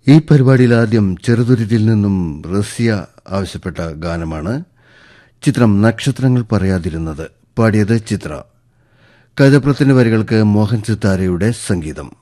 ഈ പരിപാടിയിൽ ആദ്യം ചെറുതുരുറ്റിൽ നിന്നും റസിയ ആവശ്യപ്പെട്ട ഗാനമാണ്. ചിത്രം നക്ഷത്രങ്ങൾ പറയാതിരുന്നത്. പാടിയത് ചിത്ര. കൈതപ്രത്തിന്റെ വരികൾക്ക് മോഹൻ സിത്താരയുടെ സംഗീതം.